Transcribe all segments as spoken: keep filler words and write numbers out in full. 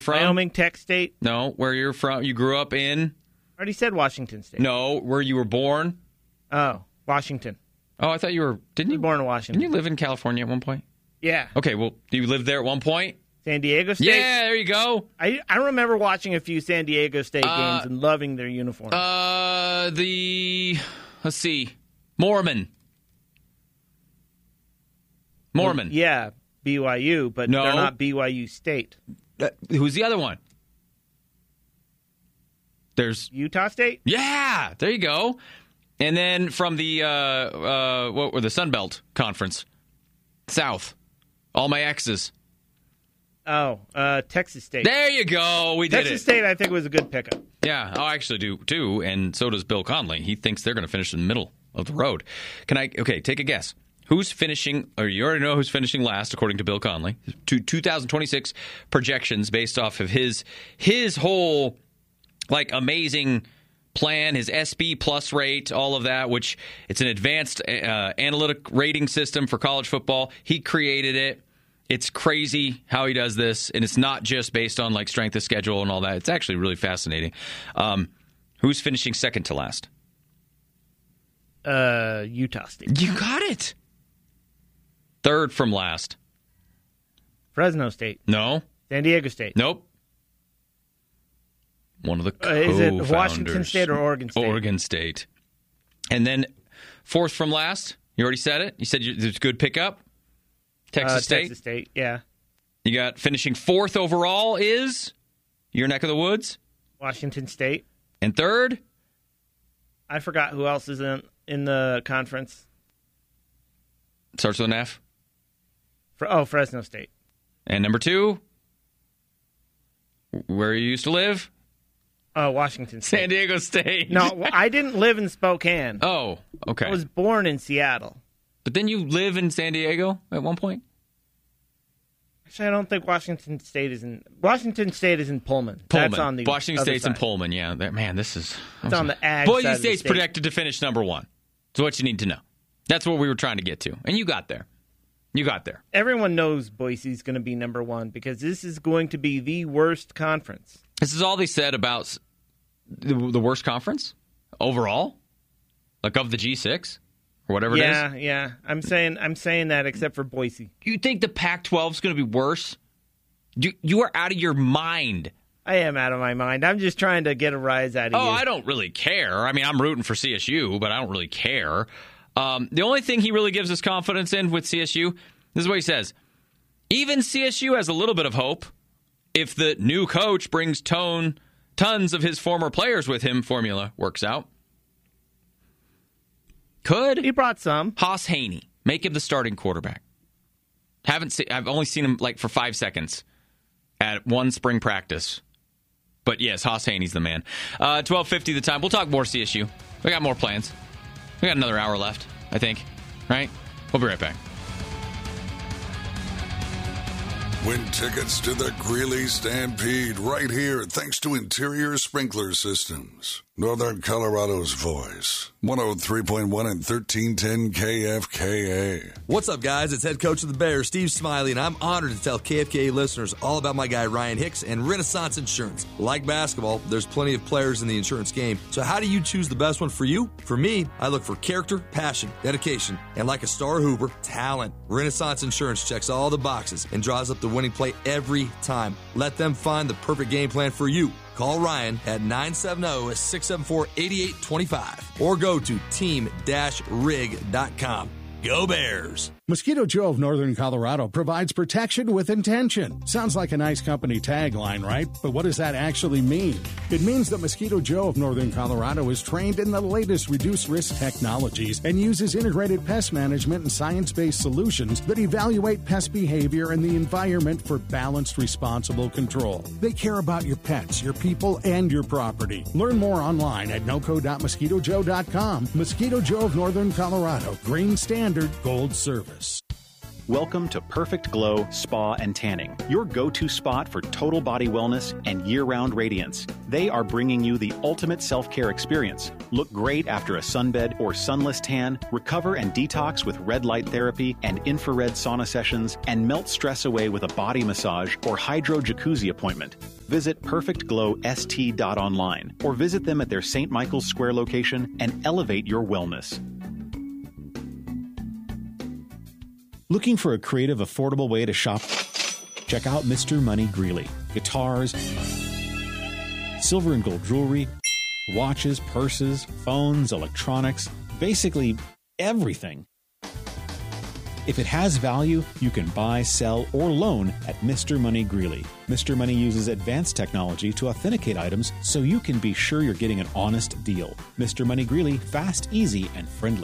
from? Wyoming Tech State. No, where you're from. You grew up in? I already said Washington State. No, where you were born? Oh, Washington. Oh, I thought you were, didn't I you? was born in Washington. Didn't you live in California at one point? Yeah. Okay, well, you lived there at one point? San Diego State? Yeah, there you go. I I remember watching a few San Diego State Uh, games and loving their uniforms. Uh, the, let's see, Mormon. Mormon. Well, yeah, B Y U, but No. they're not B Y U State. Uh, who's the other one? There's Utah State? Yeah, there you go. And then from the uh, uh, what were the Sun Belt Conference, South, all my exes. Oh, uh, Texas State. There you go. We did Texas it. State, I think, was a good pickup. Yeah, I actually do too, and so does Bill Conley. He thinks they're going to finish in the middle of the road. Can I? Okay, take a guess. Who's finishing? Or you already know who's finishing last, according to Bill Conley. To two thousand twenty-six projections based off of his his whole like amazing plan, his S B plus rate, all of that, which it's an advanced uh, analytic rating system for college football. He created it. It's crazy how he does this, and it's not just based on like strength of schedule and all that. It's actually really fascinating. Um, who's finishing second to last? Uh, Utah State. You got it. Third from last. Fresno State. No. San Diego State. Nope. One of the Uh, is it co-founders. Washington State or Oregon State? Oregon State. And then fourth from last. You already said it. You said you, it's a good pickup. Texas uh, State. Texas State, yeah. You got finishing fourth overall is your neck of the woods. Washington State. And third? I forgot who else is in, in the conference. Starts with an F. For, oh, Fresno State. And number two? Where you used to live? Oh, Washington State. San Diego State. No, I didn't live in Spokane. Oh, okay. I was born in Seattle. But then you live in San Diego at one point? Actually, I don't think Washington State is in... Washington State is in Pullman. Pullman. That's on the Washington other State's side. in Pullman, yeah. That- Man, this is... It's on the ag Boise side of the State's state. projected to finish number one. That's what you need to know. That's what we were trying to get to. And you got there. You got there. Everyone knows Boise's going to be number one because this is going to be the worst conference. This is all they said about the, the worst conference overall? Like of the G six? Or whatever yeah, it is? Yeah, yeah. I'm saying I'm saying that except for Boise. You think the Pac twelve is going to be worse? You, you are out of your mind. I am out of my mind. I'm just trying to get a rise out of Oh, you. I don't really care. I mean, I'm rooting for C S U, but I don't really care. Um, the only thing he really gives us confidence in with C S U, this is what he says. Even C S U has a little bit of hope if the new coach brings tone, tons of his former players with him, formula works out. Could He brought some. Haas Haney make him the starting quarterback? Haven't seen. I've only seen him like for five seconds at one spring practice. But yes, Haas Haney's the man. Uh, twelve fifty the time. We'll talk more C S U. We got more plans. We got another hour left, I think. Right? We'll be right back. Win tickets to the Greeley Stampede right here thanks to Interior Sprinkler Systems. Northern Colorado's voice. one oh three point one and thirteen ten K F K A. What's up, guys? It's head coach of the Bears, Steve Smiley, and I'm honored to tell K F K A listeners all about my guy Ryan Hicks and Renaissance Insurance. Like basketball, there's plenty of players in the insurance game. So how do you choose the best one for you? For me, I look for character, passion, dedication, and like a star Hoover, talent. Renaissance Insurance checks all the boxes and draws up the winning play every time. Let them find the perfect game plan for you. Call Ryan at nine seven zero, six seven four, eight eight two five or go to team dash rig dot com. Go Bears! Mosquito Joe of Northern Colorado provides protection with intention. Sounds like a nice company tagline, right? But what does that actually mean? It means that Mosquito Joe of Northern Colorado is trained in the latest reduced-risk technologies and uses integrated pest management and science-based solutions that evaluate pest behavior and the environment for balanced, responsible control. They care about your pets, your people, and your property. Learn more online at noco dot mosquito joe dot com. Mosquito Joe of Northern Colorado. Green Standard Gold Service. Welcome to Perfect Glow Spa and Tanning, your go-to spot for total body wellness and year-round radiance. They are bringing you the ultimate self-care experience. Look great after a sunbed or sunless tan, recover and detox with red light therapy and infrared sauna sessions, and melt stress away with a body massage or hydro jacuzzi appointment. Visit perfect glow s t dot online or visit them at their Saint Michael's Square location and elevate your wellness. Looking for a creative, affordable way to shop? Check out Mister Money Greeley. Guitars, silver and gold jewelry, watches, purses, phones, electronics, basically everything. If it has value, you can buy, sell, or loan at Mister Money Greeley. Mister Money uses advanced technology to authenticate items so you can be sure you're getting an honest deal. Mister Money Greeley, fast, easy, and friendly.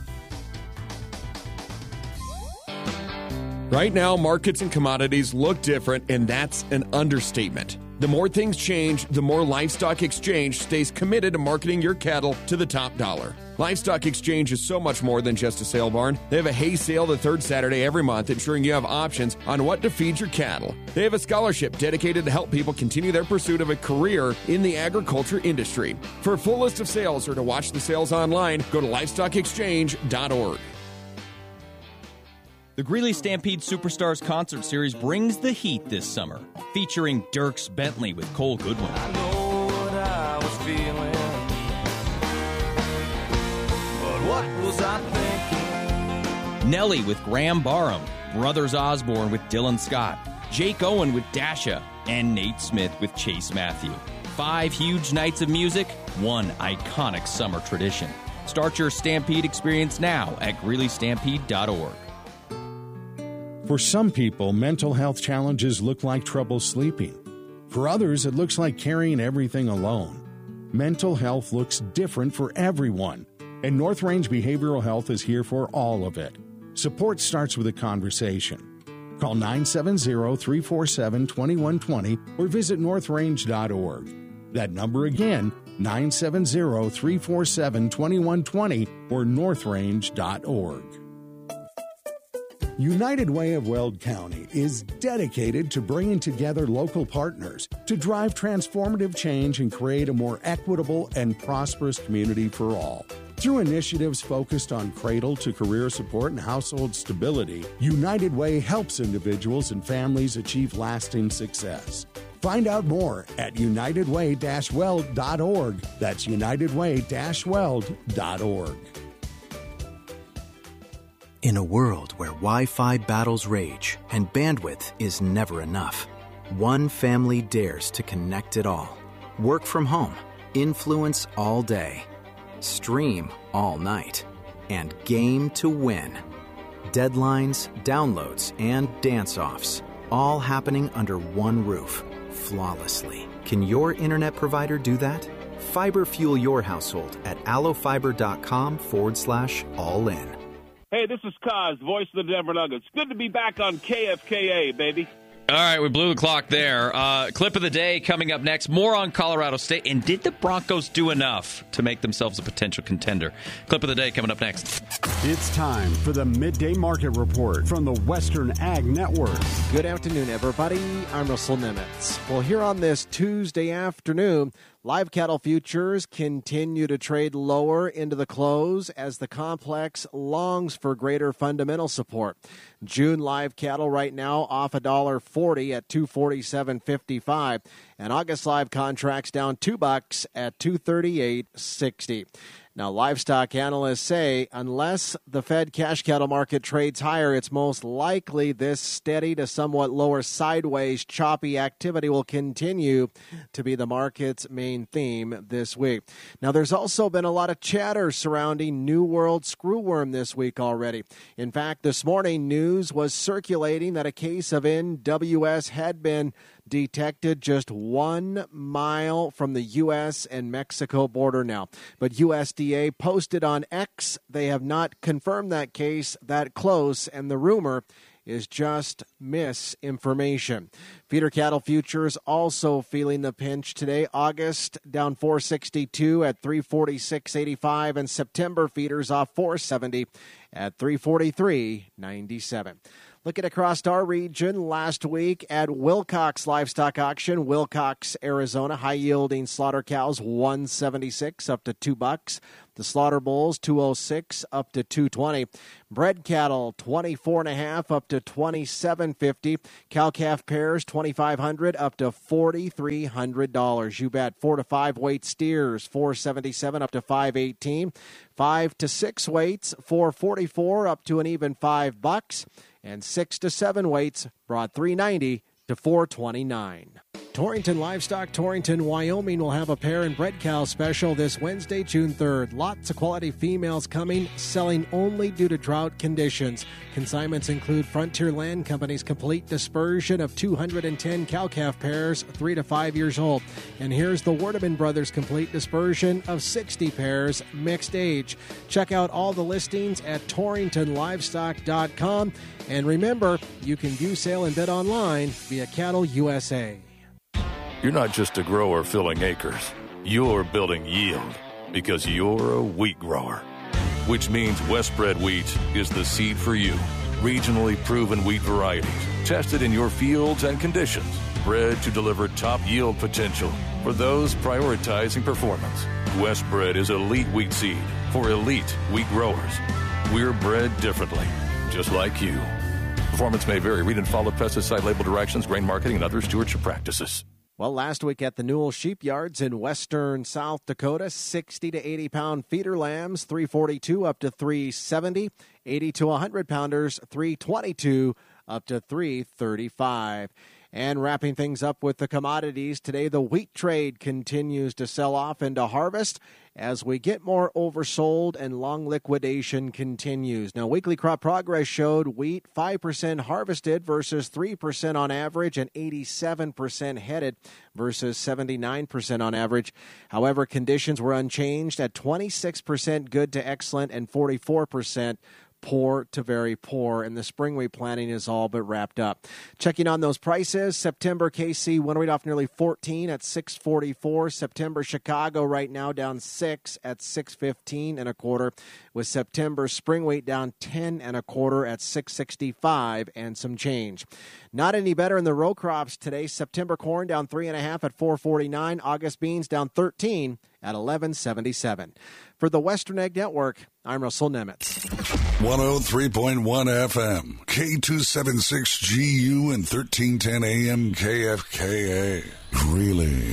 Right now, markets and commodities look different, and that's an understatement. The more things change, the more Livestock Exchange stays committed to marketing your cattle to the top dollar. Livestock Exchange is so much more than just a sale barn. They have a hay sale the third Saturday every month, ensuring you have options on what to feed your cattle. They have a scholarship dedicated to help people continue their pursuit of a career in the agriculture industry. For a full list of sales or to watch the sales online, go to livestock exchange dot org. The Greeley Stampede Superstars Concert Series brings the heat this summer, featuring Dierks Bentley with Cole Goodwin. I know what I was feeling, but what was I thinking? Nelly with Graham Barham, Brothers Osborne with Dylan Scott, Jake Owen with Dasha, and Nate Smith with Chase Matthew. Five huge nights of music, one iconic summer tradition. Start your Stampede experience now at greeley stampede dot org. For some people, mental health challenges look like trouble sleeping. For others, it looks like carrying everything alone. Mental health looks different for everyone, and North Range Behavioral Health is here for all of it. Support starts with a conversation. Call nine seven zero, three four seven, two one two zero or visit north range dot org. That number again, nine seven zero, three four seven, two one two zero or north range dot org. United Way of Weld County is dedicated to bringing together local partners to drive transformative change and create a more equitable and prosperous community for all. Through initiatives focused on cradle to career support and household stability, United Way helps individuals and families achieve lasting success. Find out more at united way dash weld dot org. That's united way dash weld dot org. In a world where Wi-Fi battles rage and bandwidth is never enough, one family dares to connect it all. Work from home, influence all day, stream all night, and game to win. Deadlines, downloads, and dance-offs, all happening under one roof, flawlessly. Can your internet provider do that? Fiber fuel your household at allofiber.com forward slash all in. Hey, this is Kaz, voice of the Denver Nuggets. Good to be back on K F K A, baby. All right, we blew the clock there. Uh, clip of the day coming up next. More on Colorado State. And did the Broncos do enough to make themselves a potential contender? Clip of the day coming up next. It's time for the Midday Market Report from the Western Ag Network. Good afternoon, everybody. I'm Russell Nemitz. Well, here on this Tuesday afternoon, live cattle futures continue to trade lower into the close as the complex longs for greater fundamental support. June live cattle right now off one dollar forty at two forty-seven fifty-five, and August live contracts down two bucks at two thirty-eight sixty. Now, livestock analysts say unless the Fed cash cattle market trades higher, it's most likely this steady to somewhat lower sideways choppy activity will continue to be the market's main theme this week. Now, there's also been a lot of chatter surrounding New World screwworm this week already. In fact, this morning, news was circulating that a case of N W S had been detected just one mile from the U S and Mexico border now. But U S D A posted on X they have not confirmed that case that close, and the rumor is just misinformation. Feeder cattle futures also feeling the pinch today. August down four sixty-two at three forty-six eighty-five, and September feeders off four seventy at three forty-three ninety-seven. Looking across our region, last week at Wilcox Livestock Auction, Wilcox, Arizona, high-yielding slaughter cows one seventy-six up to two bucks. The slaughter bulls two oh six up to two twenty. Bred cattle twenty-four and a half up to twenty-seven fifty. Cow calf pairs twenty-five hundred up to forty-three hundred dollars. You bet. Four to five weight steers four seventy-seven up to five eighteen. Five to six weights four forty-four up to an even five bucks. And six to seven weights brought three ninety to four twenty-nine. Torrington Livestock, Torrington, Wyoming will have a pair and bred cow special this Wednesday, June third. Lots of quality females coming, selling only due to drought conditions. Consignments include Frontier Land Company's complete dispersion of two hundred ten cow-calf pairs, three to five years old. And here's the Werdeman Brothers complete dispersion of sixty pairs, mixed age. Check out all the listings at torrington livestock dot com. And remember, you can view, sale, and bid online via Cattle U S A. You're not just a grower filling acres. You're building yield because you're a wheat grower, which means Westbred wheat is the seed for you. Regionally proven wheat varieties, tested in your fields and conditions, bred to deliver top yield potential for those prioritizing performance. Westbred is elite wheat seed for elite wheat growers. We're bred differently, just like you. Performance may vary. Read and follow pesticide label directions, grain marketing, and other stewardship practices. Well, last week at the Newell Sheep Yards in western South Dakota, sixty to eighty pound feeder lambs, three forty-two up to three seventy. eighty to one hundred pounders, three twenty-two up to three thirty-five. And wrapping things up with the commodities, today the wheat trade continues to sell off into harvest as we get more oversold and long liquidation continues. Now, weekly crop progress showed wheat five percent harvested versus three percent on average and eighty-seven percent headed versus seventy-nine percent on average. However, conditions were unchanged at twenty-six percent good to excellent and forty-four percent poor to very poor, and the spring wheat planting is all but wrapped up. Checking on those prices, September K C winter wheat off nearly fourteen at six forty-four. September Chicago right now down six at six fifteen and a quarter, with September spring wheat down ten and a quarter at six sixty-five and some change. Not any better in the row crops today. September corn down three and a half at four forty-nine. August beans down thirteen at eleven seventy-seven. For the Western Ag Network, I'm Russell Nemitz. one oh three point one F M, K two seventy-six G U and thirteen ten A M K F K A. Really?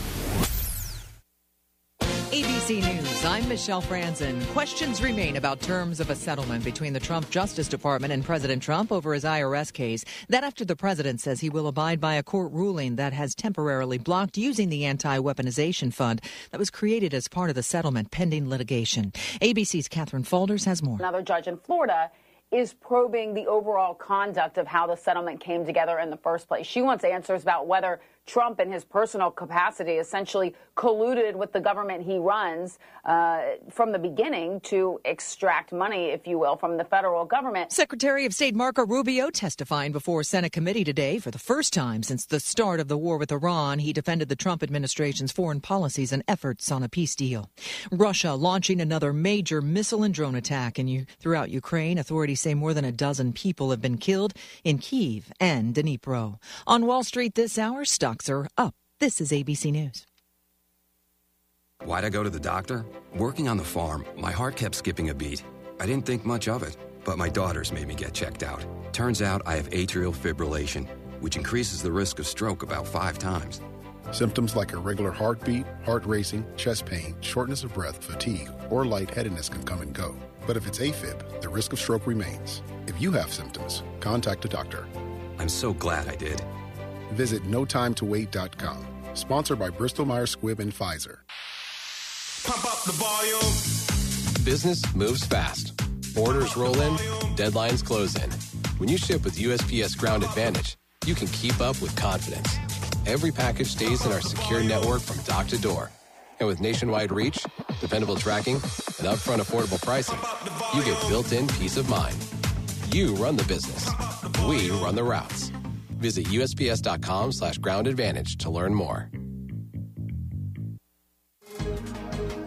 A B C News, I'm Michelle Franzen. Questions remain about terms of a settlement between the Trump Justice Department and President Trump over his I R S case. That after the president says he will abide by a court ruling that has temporarily blocked using the anti-weaponization fund that was created as part of the settlement pending litigation. A B C's Catherine Faulders has more. Another judge in Florida is probing the overall conduct of how the settlement came together in the first place. She wants answers about whether Trump, in his personal capacity, essentially colluded with the government he runs uh, from the beginning to extract money, if you will, from the federal government. Secretary of State Marco Rubio testifying before a Senate committee today for the first time since the start of the war with Iran. He defended the Trump administration's foreign policies and efforts on a peace deal. Russia launching another major missile and drone attack in U- throughout Ukraine. Authorities say more than a dozen people have been killed in Kyiv and Dnipro. On Wall Street this hour, stocks are up. This is A B C News. Why'd I go to the doctor? Working on the farm, my heart kept skipping a beat. I didn't think much of it, but my daughters made me get checked out. Turns out I have atrial fibrillation, which increases the risk of stroke about five times. Symptoms like irregular heartbeat, heart racing, chest pain, shortness of breath, fatigue, or lightheadedness can come and go. But if it's AFib, the risk of stroke remains. If you have symptoms, contact a doctor. I'm so glad I did. Visit no time to wait dot com. Sponsored by Bristol-Myers Squibb and Pfizer. Pump up the volume. Business moves fast. Orders roll in, deadlines close in. When you ship with U S P S Ground Advantage, you can keep up with confidence. Every package stays in our secure network from dock to door. And with nationwide reach, dependable tracking, and upfront affordable pricing, you get built-in peace of mind. You run the business. We run the routes. Visit U S P S dot com slash ground advantage to learn more.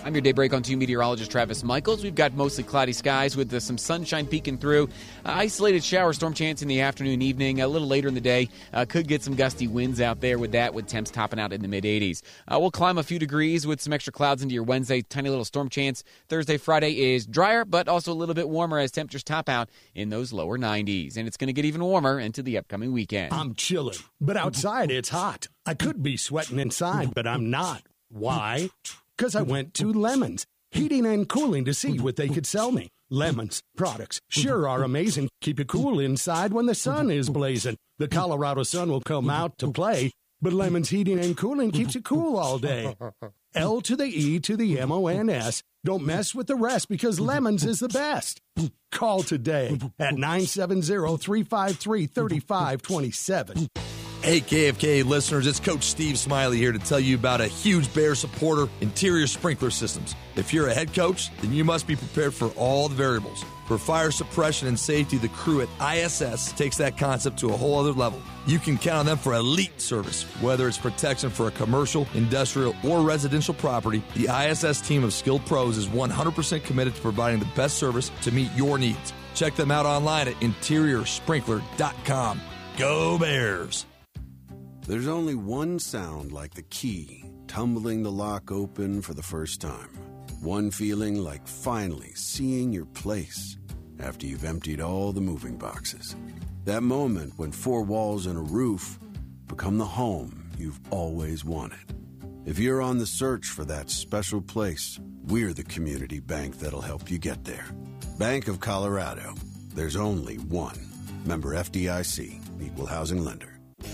I'm your daybreak on two meteorologist Travis Michaels. We've got mostly cloudy skies with uh, some sunshine peeking through. Uh, isolated shower storm chance in the afternoon, evening. A little later in the day, uh, could get some gusty winds out there with that, with temps topping out in the mid eighties. Uh, we'll climb a few degrees with some extra clouds into your Wednesday. Tiny little storm chance. Thursday, Friday is drier, but also a little bit warmer as temperatures top out in those lower nineties. And it's going to get even warmer into the upcoming weekend. I'm chilling, but outside it's hot. I could be sweating inside, but I'm not. Why? Because I went to Lemons Heating and Cooling to see what they could sell me. Lemons products sure are amazing. Keep you cool inside when the sun is blazing. The Colorado sun will come out to play, but Lemons Heating and Cooling keeps you cool all day. L to the E to the M O N S. Don't mess with the rest because Lemons is the best. Call today at nine seven zero, three five three, three five two seven. Hey, K F K A listeners, it's Coach Steve Smiley here to tell you about a huge Bear supporter, Interior Sprinkler Systems. If you're a head coach, then you must be prepared for all the variables. For fire suppression and safety, the crew at I S S takes that concept to a whole other level. You can count on them for elite service. Whether it's protection for a commercial, industrial, or residential property, the I S S team of skilled pros is one hundred percent committed to providing the best service to meet your needs. Check them out online at interior sprinkler dot com. Go Bears! There's only one sound like the key tumbling the lock open for the first time. One feeling like finally seeing your place after you've emptied all the moving boxes. That moment when four walls and a roof become the home you've always wanted. If you're on the search for that special place, we're the community bank that'll help you get there. Bank of Colorado. There's only one. Member F D I C, Equal Housing Lender.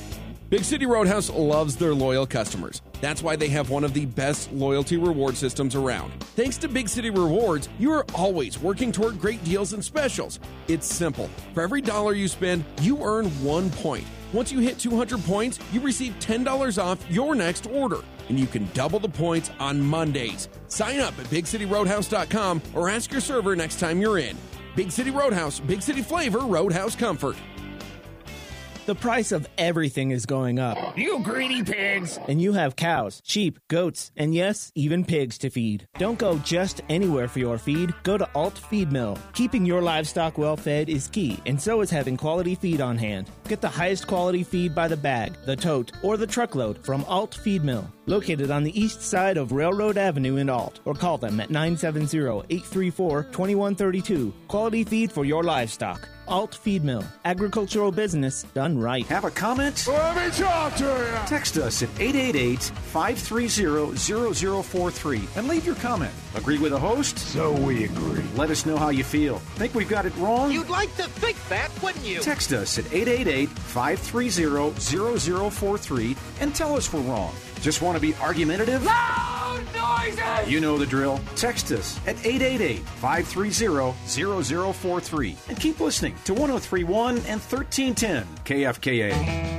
Big City Roadhouse loves their loyal customers. That's why they have one of the best loyalty reward systems around. Thanks to Big City Rewards, you are always working toward great deals and specials. It's simple. For every dollar you spend, you earn one point. Once you hit two hundred points, you receive ten dollars off your next order. And you can double the points on Mondays. Sign up at big city roadhouse dot com or ask your server next time you're in. Big City Roadhouse, Big City flavor, Roadhouse comfort. The price of everything is going up. You greedy pigs! And you have cows, sheep, goats, and yes, even pigs to feed. Don't go just anywhere for your feed. Go to Alt Feed Mill. Keeping your livestock well fed is key, and so is having quality feed on hand. Get the highest quality feed by the bag, the tote, or the truckload from Alt Feed Mill, located on the east side of Railroad Avenue in Alt, or call them at nine seven zero, eight three four, two one three two. Quality feed for your livestock. Alt Feed Mill. Agricultural business done right. Have a comment? Let me talk to you. Text us at eight eight eight, five three zero, zero zero four three and leave your comment. Agree with the host? So we agree. Let us know how you feel. Think we've got it wrong? You'd like to think that, wouldn't you? Text us at eight eight eight, five three zero, zero zero four three and tell us we're wrong. Just want to be argumentative? Loud noises! You know the drill. Text us at eight eight eight, five three zero, zero zero four three and keep listening to one oh three point one and thirteen ten K F K A.